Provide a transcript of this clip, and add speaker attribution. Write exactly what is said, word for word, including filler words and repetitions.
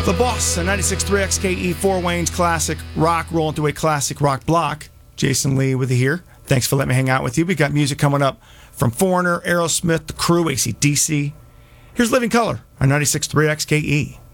Speaker 1: The Boss on ninety-six point three X K E, Fort Wayne's classic rock, rolling through a classic rock block. Jason Lee with you here. Thanks for letting me hang out with you. We got music coming up from Foreigner, Aerosmith, The Crew, A C D C. Here's Living Color on ninety-six point three X K E.